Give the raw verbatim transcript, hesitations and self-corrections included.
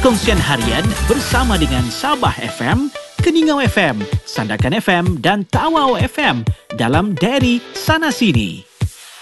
Perkongsian Harian bersama dengan Sabah F M, Keningau F M, Sandakan F M dan Tawau F M dalam Diary Sana Sini.